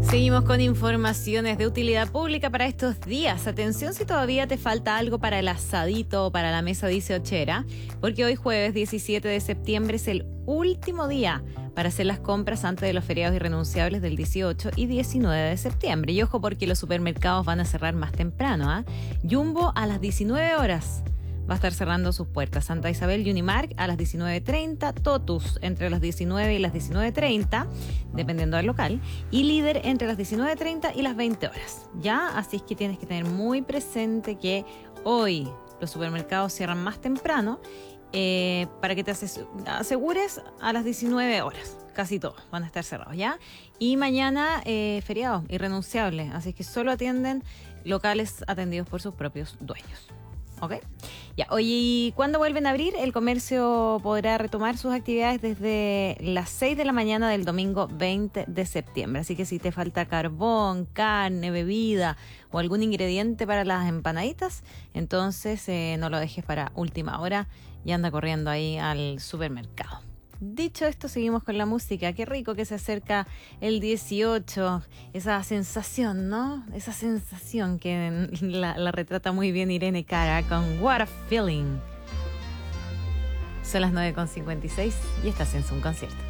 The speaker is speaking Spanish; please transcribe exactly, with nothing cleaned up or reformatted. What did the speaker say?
Seguimos con informaciones de utilidad pública para estos días. Atención si todavía te falta algo para el asadito o para la mesa dieciochera, porque hoy jueves diecisiete de septiembre es el último día para hacer las compras antes de los feriados irrenunciables del dieciocho y diecinueve de septiembre. Y ojo porque los supermercados van a cerrar más temprano, ¿eh? Jumbo a las diecinueve horas. Va a estar cerrando sus puertas. Santa Isabel y Unimark a las diecinueve treinta, Totus entre las diecinueve y las diecinueve treinta, dependiendo del local, y Líder entre las diecinueve treinta y las veinte horas. ¿Ya? Así es que tienes que tener muy presente que hoy los supermercados cierran más temprano eh, para que te asegures a las diecinueve horas. Casi todos van a estar cerrados, ¿ya? Y mañana eh, feriado irrenunciable, así es que solo atienden locales atendidos por sus propios dueños. ¿Ok? Ya, oye, ¿y cuándo vuelven a abrir? El comercio podrá retomar sus actividades desde las seis de la mañana del domingo veinte de septiembre. Así que si te falta carbón, carne, bebida o algún ingrediente para las empanaditas, entonces eh, no lo dejes para última hora y anda corriendo ahí al supermercado. Dicho esto, seguimos con la música. Qué rico que se acerca el dieciocho. Esa sensación, ¿no? Esa sensación que la, la retrata muy bien Irene Cara con What a Feeling. Son las nueve con cincuenta y seis y estás en Zoom Concierto.